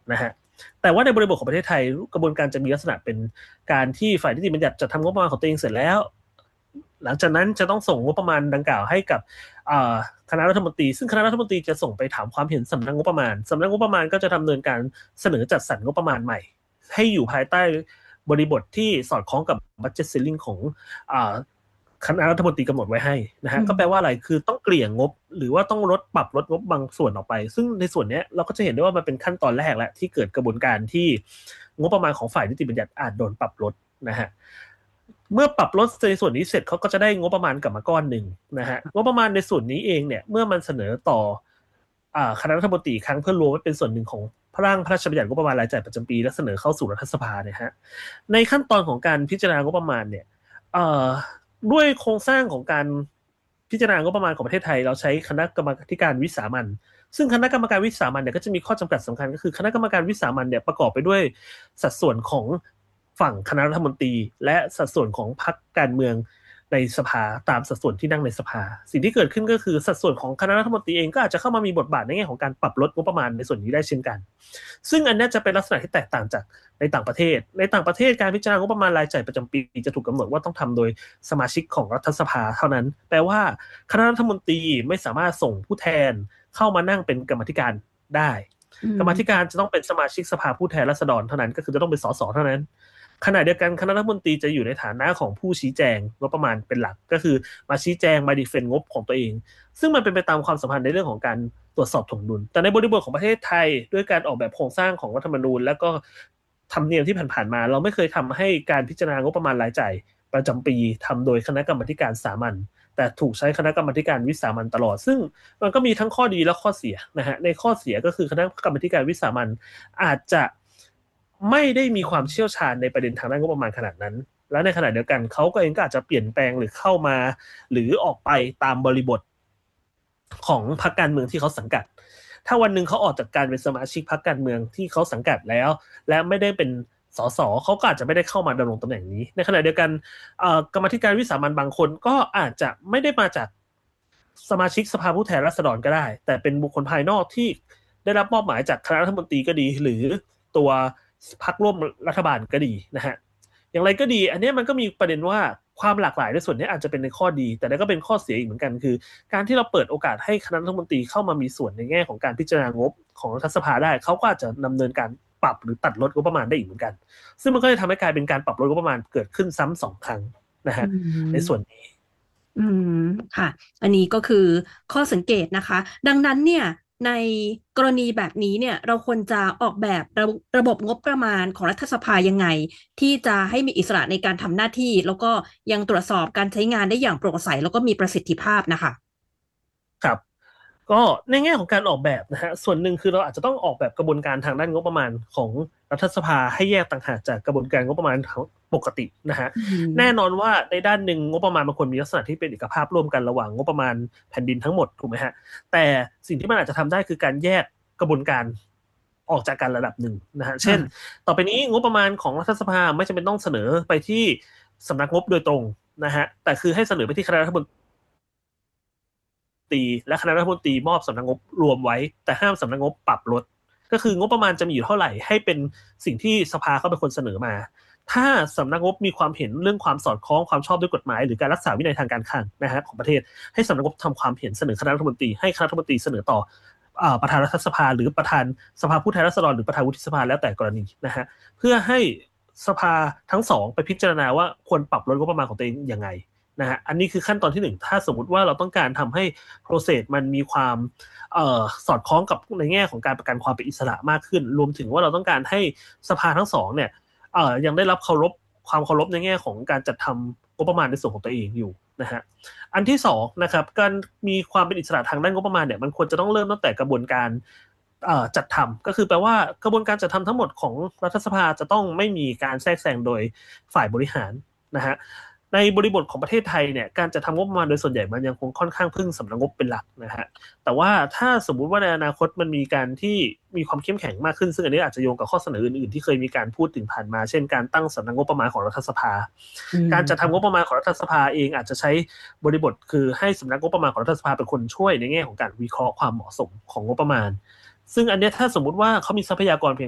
นะฮะแต่ว่าในบริบทของประเทศไทยกระบวนการจะมีลักษณะเป็นการที่ฝ่ายนิติบัญญัติจะทำงบประมาณของตัวเองเสร็จแล้วหลังจากนั้นจะต้องส่งงบประมาณดังกล่าวให้กับคณะรัฐมนตรีซึ่งคณะรัฐมนตรีจะส่งไปถามความเห็นสำนักงบประมาณสำนักงบประมาณก็จะดำเนินการเสนอจัดสรรงบประมาณใหม่ให้อยู่ภายใต้บริบทที่สอดคล้องกับ budget ceiling ของคณะรัฐมนตรีกำหนดไว้ให้นะฮะก็แปลว่าอะไรคือต้องเกลี่ยงบหรือว่าต้องปรับลดงบบางส่วนออกไปซึ่งในส่วนนี้เราก็จะเห็นได้ว่ามันเป็นขั้นตอนแรกแล้วที่เกิดกระบวนการที่งบประมาณของฝ่ายนิติบัญญัติอาจโดนปรับลดนะฮะเมื่อปรับลดในส่วนนี้เสร็จเขาก็จะได้งบประมาณกลับมาก้อนหนึ่งนะฮะงบประมาณในส่วนนี้เองเนี่ยเมื่อมันเสนอต่อคณะรัฐมนตรีครั้งเพื่อรวมไว้เป็นส่วนหนึ่งของร่างพระราชบัญญัติงบประมาณรายจ่ายประจำปีและเสนอเข้าสู่รัฐสภาเนี่ยฮะในขั้นตอนของการพิจารณางบประมาณเนี่ยด้วยโครงสร้างของการพิจารณางบประมาณของประเทศไทยเราใช้คณะกรรมาการวิสามัญซึ่งคณะกรรมการวิสามัญเนี่ยก็จะมีข้อจำกัดสำคัญก็คือคณะกรรมการวิสามัญเนี่ยประกอบไปด้วยสัดส่วนของฝั่งคณะรัฐมนตรีและสัดส่วนของพรรคการเมืองในสภาตามสัดส่วนที่นั่งในสภาสิ่งที่เกิดขึ้นก็คือสัดส่วนของคณะรัฐมนตรีเองก็อาจจะเข้ามามีบทบาทในแง่ของการปรับลดงบประมาณในส่วนนี้ได้เช่นกันซึ่งอันนี้จะเป็นลักษณะที่แตกต่างจากในต่างประเทศการพิจารณางบประมาณรายจ่ายประจำปีจะถูกกำหนดว่าต้องทำโดยสมาชิกของรัฐสภาเท่านั้นแปลว่าคณะรัฐมนตรีไม่สามารถส่งผู้แทนเข้ามานั่งเป็นกรรมาธิการได้กรรมาธิการจะต้องเป็นสมาชิกสภาผู้แทนราษฎรเท่านั้นก็คือจะต้องเป็นสสเท่านั้นขณะเดียวกันคณะรัฐมนตรีจะอยู่ในฐานะของผู้ชี้แจงงบประมาณเป็นหลักก็คือมาชี้แจงมาดีเฟนต์งบของตัวเองซึ่งมันเป็นไปตามความสัมพันธ์ในเรื่องของการตรวจสอบถ่วงดุลแต่ในบริบทของประเทศไทยด้วยการออกแบบโครงสร้างของรัฐธรรมนูญแล้วก็ธรรมเนียมที่ผ่านๆมาเราไม่เคยทำให้การพิจารณางบประมาณรายจ่ายประจำปีทำโดยคณะกรรมาการสามัญแต่ถูกใช้คณะกรรมาการวิสามัญตลอดซึ่งมันก็มีทั้งข้อดีและข้อเสียนะฮะในข้อเสียก็คือคณะกรรมาการวิสามัญอาจจะไม่ได้มีความเชี่ยวชาญในประเด็นทางด้านงบประมาณขนาดนั้นและในขณะเดียวกันเขาก็เองก็อาจจะเปลี่ยนแปลงหรือเข้ามาหรือออกไปตามบริบทของพรรคการเมืองที่เขาสังกัดถ้าวันหนึ่งเขาออกจากการเป็นสมาชิกพรรคการเมืองที่เขาสังกัดแล้วและไม่ได้เป็นสสเขาก็อาจจะไม่ได้เข้ามาดำรงตำแหน่งนี้ในขณะเดียวกันกรรมธิการวิสามัญบางคนก็อาจจะไม่ได้มาจากสมาชิกสภาผู้แทนราษฎรก็ได้แต่เป็นบุคคลภายนอกที่ได้รับมอบหมายจากคณะรัฐมนตรีก็ดีหรือตัวพรรคร่วมรัฐบาลก็ดีนะฮะอย่างไรก็ดีอันนี้มันก็มีประเด็นว่าความหลากหลายในส่วนนี้อาจจะเป็นในข้อดีแต่ก็เป็นข้อเสียอีกเหมือนกันคือการที่เราเปิดโอกาสให้คณะรัฐมนตรีเข้ามามีส่วนในแง่ของการพิจารณางบของรัฐสภาได้เขาก็อาจจะดำเนินการปรับหรือตัดลดงบประมาณได้อีกเหมือนกันซึ่งมันก็จะทำให้กลายเป็นการปรับลดงบประมาณเกิดขึ้นซ้ำ2 ครั้งนะฮะในส่วนนี้ค่ะอันนี้ก็คือข้อสังเกตนะคะดังนั้นเนี่ยในกรณีแบบนี้เนี่ยเราควรจะออกแบบระบบงบประมาณของรัฐสภายังไงที่จะให้มีอิสระในการทำหน้าที่แล้วก็ยังตรวจสอบการใช้งานได้อย่างโปร่งใสแล้วก็มีประสิทธิภาพนะคะครับก็ในแง่ของการออกแบบนะฮะส่วนหนึ่งคือเราอาจจะต้องออกแบบกระบวนการทางด้านงบประมาณของรัฐสภาให้แยกต่างหากจากกระบวนการงบประมาณปกตินะฮะแน่นอนว่าในด้านหนึ่งงบประมาณมันควรมีลักษณะที่เป็นเอกภาพร่วมกันระหว่างงบประมาณแผ่นดินทั้งหมดถูกไหมฮะแต่สิ่งที่มันอาจจะทำได้คือการแยกกระบวนการออกจากกันระดับหนึ่งนะฮะเช่นต่อไปนี้งบประมาณของรัฐสภาไม่จำเป็นต้องเสนอไปที่สำนักงบโดยตรงนะฮะแต่คือให้เสนอไปที่คณะรัฐมนตรีและคณะรัฐมนตรีมอบสำนักงบรวมไว้แต่ห้ามสำนักงบปรับลดก็คืองบประมาณจะมีอยู่เท่าไหร่ให้เป็นสิ่งที่สภาเขาเป็นคนเสนอมาถ้าสำนักงบมีความเห็นเรื่องความสอดคล้องความชอบด้วยกฎหมายหรือการรักษาวินัยทางการคลังนะฮะของประเทศให้สำนักงบทำความเห็นเสนอคณะรัฐมนตรีให้คณะรัฐมนตรีเสนอต่อประธานรัฐสภาหรือประธานสภาผู้แทนราษฎรหรือประธานวุฒิสภาแล้วแต่กรณีนะฮะเพื่อให้สภาทั้งสองไปพิจารณาว่าควรปรับลดงบประมาณของตัวเองยังไงนะฮะอันนี้คือขั้นตอนที่1ถ้าสมมุติว่าเราต้องการทำให้ process มันมีความสอดคล้องกับในแง่ของการประกันความเป็นอิสระมากขึ้นรวมถึงว่าเราต้องการให้สภาทั้งสองเนี่ยยังได้รับความเคารพในแง่ของการจัดทำงบประมาณในส่วนของตัวเองอยู่นะฮะอันที่2นะครับการมีความเป็นอิสระทางด้านงบประมาณเนี่ยมันควรจะต้องเริ่มตั้งแต่กระบวนการจัดทำก็คือแปลว่ากระบวนการจัดทำทั้งหมดของรัฐสภาจะต้องไม่มีการแทรกแซงโดยฝ่ายบริหารนะฮะในบริบทของประเทศไทยเนี่ยการจะทำงบประมาณโดยส่วนใหญ่มันยังคงค่อนข้างพึ่งสำนักงบเป็นหลักนะฮะแต่ว่าถ้าสมมุติว่าในอนาคตมันมีการที่มีความเข้มแข็งมากขึ้นซึ่งอันนี้อาจจะโยงกับข้อเสนออื่นๆที่เคยมีการพูดถึงผ่านมาเช่นการตั้งสำนักงบประมาณของรัฐสภาการจัดทำงบประมาณของรัฐสภาเองอาจจะใช้บริบทคือให้สำนักงบประมาณของรัฐสภาเป็นคนช่วยในแง่ของการวิเคราะห์ความเหมาะสมของงบประมาณซึ่งอันนี้ถ้าสมมุติว่าเขามีทรัพยากรเพียง